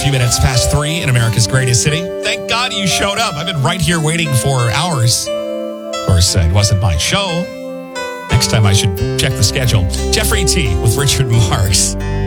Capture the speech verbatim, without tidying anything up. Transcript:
few minutes past three in America's greatest city. Thank God you showed up. I've been right here waiting for hours. Of course, uh, it wasn't my show. Next time I should check the schedule. Jeffrey T. with Richard Marks.